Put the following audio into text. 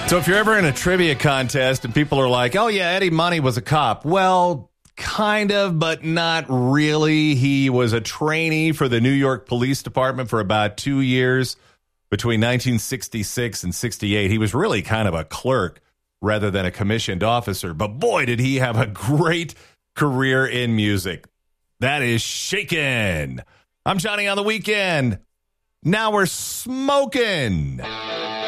So if you're ever in a trivia contest and people are like, oh, yeah, Eddie Money was a cop. Well, kind of, but not really. He was a trainee for the New York Police Department for about 2 years between 1966 and 68. He was really kind of a clerk rather than a commissioned officer. But boy, did he have a great career in music. That is Shakin'. I'm Johnny on the Weekend. Now we're smoking.